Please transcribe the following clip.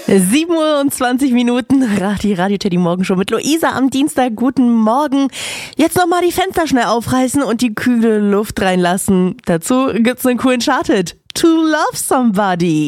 7:20 die Radio-Teddy Morgenshow mit Luisa am Dienstag. Guten Morgen. Jetzt nochmal die Fenster schnell aufreißen und die kühle Luft reinlassen. Dazu gibt's einen coolen Chart-Hit. To Love Somebody.